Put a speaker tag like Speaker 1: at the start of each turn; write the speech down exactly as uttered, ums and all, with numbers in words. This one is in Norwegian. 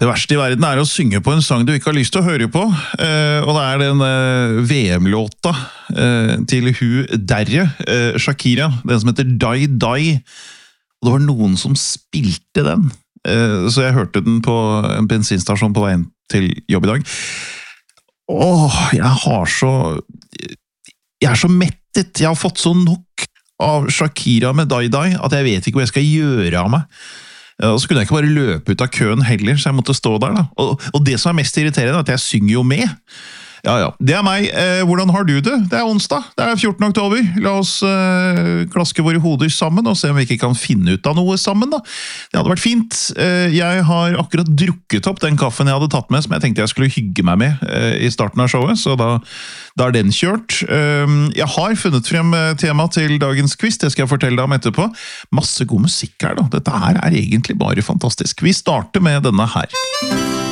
Speaker 1: Det verste i verden er å synge på en sang du ikke har lyst til å høre på, og det er den V M-låta til hun derre, Shakira, den som heter Die Die, og det var noen som spilte den, så jeg hørte den på en bensinstasjon på veien til jobb i dag. Åh, jeg har så... Jeg er så mettet, jeg har fått så nok av Shakira med Die Die, at jeg vet ikke hva jeg skal gjøre av meg. Og så kunne jeg ikke bare løpe ut av køen heller, så jeg måtte stå der da. Og, og det som er mest irriterende er at jeg synger jo med. Ja, ja. Det er meg. Eh, hvordan har du det? Det er onsdag. Det er fjortende oktober. La oss eh, klaske våre hoder sammen og se om vi ikke kan finne ut av noe sammen da. Det hadde vært fint. Eh, jeg har akkurat drukket opp den kaffen jeg hadde tatt med, som jeg tenkte jeg skulle hygge meg med eh, i starten av showet, så da, da er den kjørt. Eh, jeg har funnet frem tema til dagens quiz, det skal jeg fortelle deg om etterpå. Masse god musikk her da. Dette her er egentlig bare fantastisk. Vi starter med denne her.